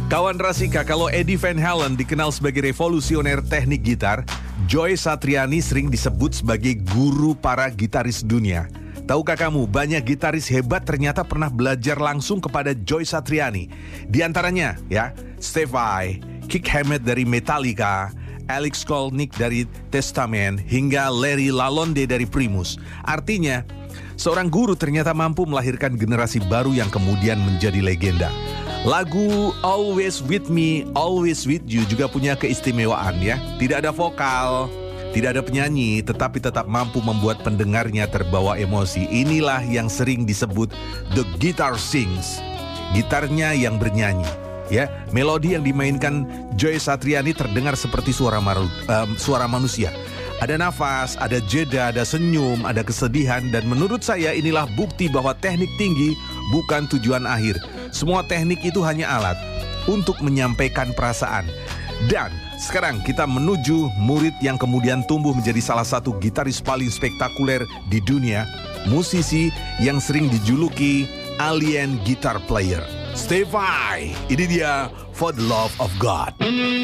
Kawan Rasika, kalau Eddie Van Halen dikenal sebagai revolusioner teknik gitar, Joy Satriani sering disebut sebagai guru para gitaris dunia. Tahukah kamu, banyak gitaris hebat ternyata pernah belajar langsung kepada Joy Satriani. Di antaranya, ya, Steve Vai, Kirk Hammett dari Metallica, Alex Skolnick dari Testament, hingga Larry Lalonde dari Primus. Artinya, seorang guru ternyata mampu melahirkan generasi baru yang kemudian menjadi legenda. Lagu Always With Me, Always With You juga punya keistimewaan ya. Tidak ada vokal, tidak ada penyanyi, tetapi tetap mampu membuat pendengarnya terbawa emosi. Inilah yang sering disebut The Guitar Sings, gitarnya yang bernyanyi. Ya, melodi yang dimainkan Joy Satriani terdengar seperti suara manusia. Ada nafas, ada jeda, ada senyum, ada kesedihan, dan menurut saya inilah bukti bahwa teknik tinggi bukan tujuan akhir. Semua teknik itu hanya alat untuk menyampaikan perasaan. Dan sekarang kita menuju murid yang kemudian tumbuh menjadi salah satu gitaris paling spektakuler di dunia, musisi yang sering dijuluki alien guitar player, Steve Vai. Ini dia For the Love of God.